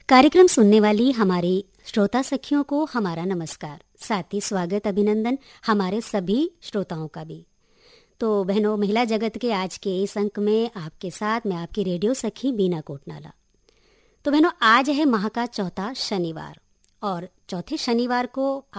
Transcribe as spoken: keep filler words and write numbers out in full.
कार्यक्रम सुनने वाली हमारी श्रोता सखियों को हमारा नमस्कार, साथ ही स्वागत अभिनंदन हमारे सभी श्रोताओं का भी। तो बहनों, महिला जगत के आज के इस अंक में आपके साथ मैं आपकी रेडियो सखी बीना कोटनाला। तो बहनों, आज है माह का चौथा शनिवार और चौथे शनिवार को